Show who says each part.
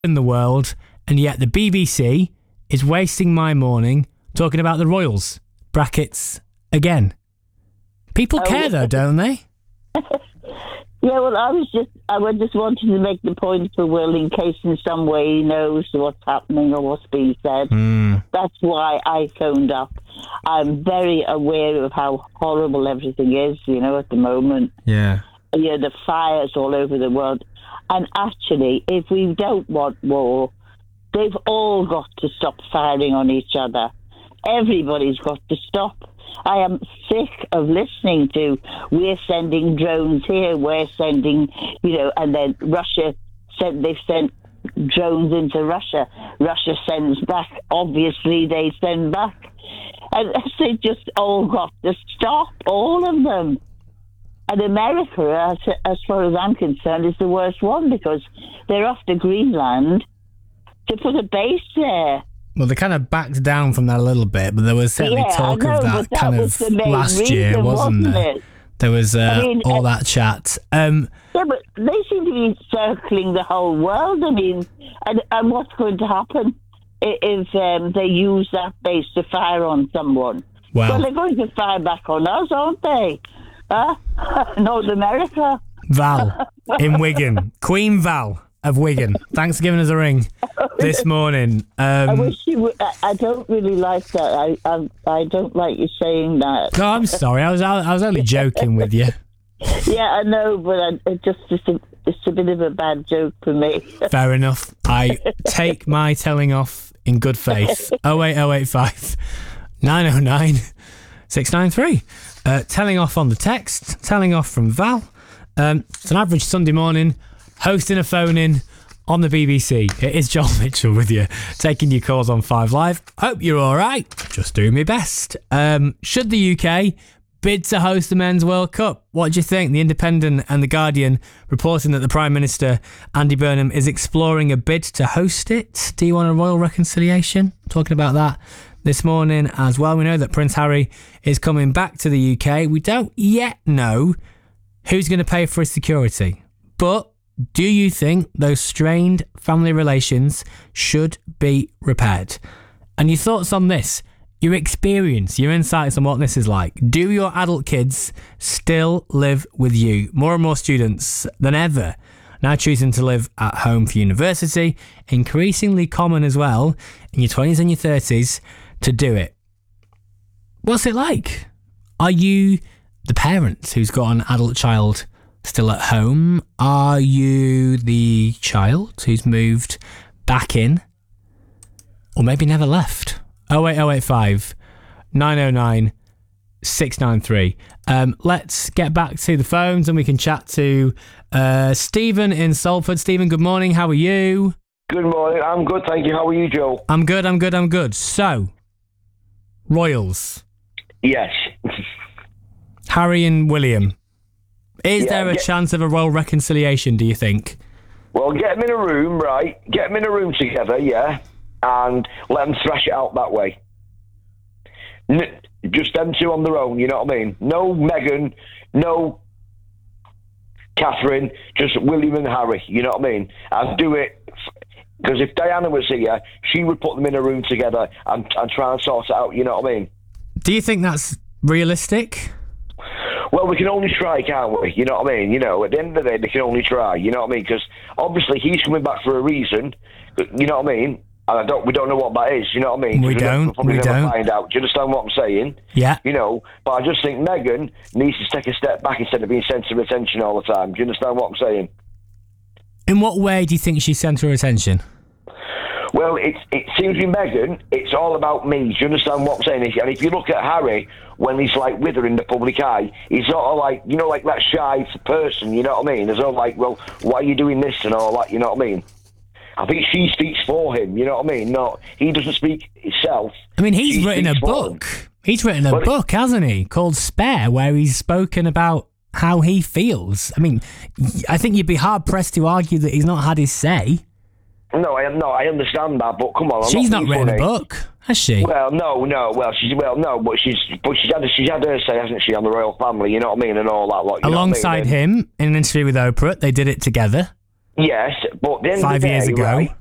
Speaker 1: in the world, and yet the BBC is wasting my morning talking about the Royals. Brackets again. People care though, don't they?
Speaker 2: Yeah, well, I just wanted to make the point for Will in case in some way he knows what's happening or what's being said. That's why I phoned up. I'm very aware of how horrible everything is, at the moment.
Speaker 1: Yeah.
Speaker 2: The fires all over the world. And actually, if we don't want war, they've all got to stop firing on each other. Everybody's got to stop. I am sick of listening to we're sending drones here, we're sending, and then Russia said they've sent drones into Russia. Russia sends back. Obviously, they send back. And they just all got to stop, all of them. And America, as far as I'm concerned, is the worst one because they're off to Greenland to put a base there.
Speaker 1: Well, they kind of backed down from that a little bit, but there was certainly talk of that kind of last year, wasn't there? There was all that chat.
Speaker 2: Yeah, but they seem to be circling the whole world. I mean, and what's going to happen if they use that base to fire on someone? Well, they're going to fire back on us, aren't they? North America.
Speaker 1: Val in Wigan. Queen Val of Wigan. Thanks for giving us a ring this morning.
Speaker 2: I wish you would. I don't really like that. I don't like you saying that.
Speaker 1: No, I'm sorry. I was only joking with you.
Speaker 2: Yeah, I know, but it's a bit of a bad joke for me.
Speaker 1: Fair enough. I take my telling off in good faith. 08085 909 693. Telling off on the text. Telling off from Val. It's an average Sunday morning. Hosting a phone-in on the BBC. It is Joel Mitchell with you, taking your calls on 5 Live. Hope you're all right. Just doing my best. Should the UK bid to host the Men's World Cup? What do you think? The Independent and The Guardian reporting that the Prime Minister, Andy Burnham, is exploring a bid to host it. Do you want a royal reconciliation? Talking about that this morning as well. We know that Prince Harry is coming back to the UK. We don't yet know who's going to pay for his security. But do you think those strained family relations should be repaired? And your thoughts on this, your experience, your insights on what this is like. Do your adult kids still live with you? More and more students than ever now choosing to live at home for university. Increasingly common as well in your 20s and your 30s to do it. What's it like? Are you the parent who's got an adult child still at home? Are you the child who's moved back in? Or maybe never left? 08085 909 693. Let's get back to the phones and we can chat to Stephen in Salford. Stephen, good morning. How are you?
Speaker 3: Good morning. I'm good, thank you. How are you, Joe?
Speaker 1: I'm good. So, Royals.
Speaker 3: Yes.
Speaker 1: Harry and William. Is there a chance of a royal reconciliation, do you think?
Speaker 3: Well, get them in a room, right? Get them in a room together, yeah, and let them thrash it out that way. Just them two on their own, you know what I mean? No Meghan, no Catherine, just William and Harry, you know what I mean? And do it, because if Diana was here, she would put them in a room together and try and sort it out, you know what I mean?
Speaker 1: Do you think that's realistic?
Speaker 3: Well, we can only try, can't we? You know what I mean? At the end of the day, they can only try. You know what I mean? Because obviously he's coming back for a reason. You know what I mean? And we don't know what that is. You know what I mean?
Speaker 1: We don't.
Speaker 3: We'll never find out. Do you understand what I'm saying?
Speaker 1: Yeah.
Speaker 3: But I just think Meghan needs to take a step back instead of being centre of attention all the time. Do you understand what I'm saying?
Speaker 1: In what way do you think she's centre of attention?
Speaker 3: Well, it seems with Meghan, it's all about me. Do you understand what I'm saying? And if you look at Harry, when he's with her in the public eye, he's sort of like that shy person, you know what I mean? There's all well, why are you doing this and all that, you know what I mean? I think she speaks for him, you know what I mean? No, he doesn't speak himself.
Speaker 1: I mean, he's written a book. He's written a book, hasn't he, called Spare, where he's spoken about how he feels. I mean, I think you'd be hard-pressed to argue that he's not had his say.
Speaker 3: No, I understand that, but come on.
Speaker 1: She's not written a book, has she?
Speaker 3: Well, no. But she's had her say, hasn't she, on the royal family? You know what I mean, and all that lot.
Speaker 1: Alongside him in an interview with Oprah, they did it together.
Speaker 3: Yes, but the end
Speaker 1: 5
Speaker 3: of the day,
Speaker 1: years ago.
Speaker 3: Right,